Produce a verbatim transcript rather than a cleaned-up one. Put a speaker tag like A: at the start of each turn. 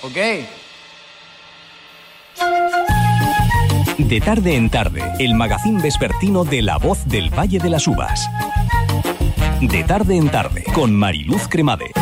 A: ¿Ok?
B: De tarde en tarde, el magazín vespertino de La Voz del Valle de las Uvas. De tarde en tarde, con Mariluz Cremades.